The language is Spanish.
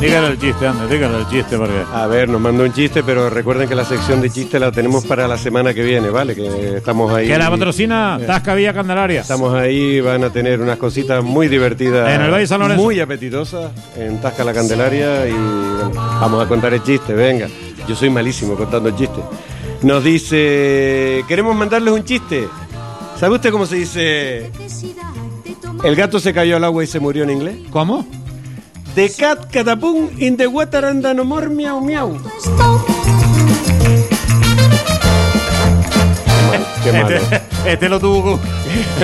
Dígale el chiste, anda, dígale el chiste, porque... A ver, nos mandó un chiste, pero recuerden que la sección de chistes la tenemos para la semana que viene, ¿vale? Que estamos ahí. Que la patrocina Tasca Villa Candelaria. Estamos ahí, van a tener unas cositas muy divertidas. En el Valle San Lorenzo. Muy apetitosas en Tasca la Candelaria y bueno, vamos a contar el chiste, venga. Yo soy malísimo contando chistes. Nos dice, queremos mandarles un chiste. ¿Sabe usted cómo se dice? El gato se cayó al agua y se murió en inglés. ¿Cómo? The cat catapum in the water and no more miau miau. Qué malo. Este lo tuvo